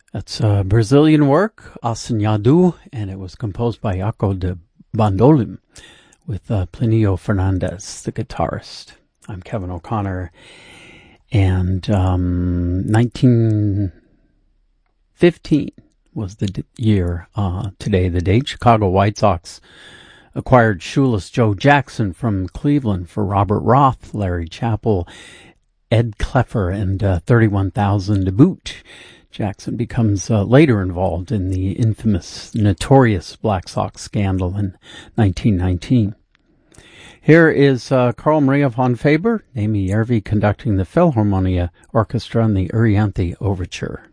That's a Brazilian work, Assanhado, and it was composed by Jaco de Bandolim with Plinio Fernandez, the guitarist. I'm Kevin O'Connor, and 1915 was the year today, the date. Chicago White Sox acquired shoeless Joe Jackson from Cleveland for Robert Roth, Larry Chappell, Ed Kleffer, and $31,000 to boot. Jackson becomes later involved in the infamous, notorious Black Sox scandal in 1919. Here is Carl Maria von Faber, Amy Järvi conducting the Philharmonia Orchestra in the Urianthe Overture.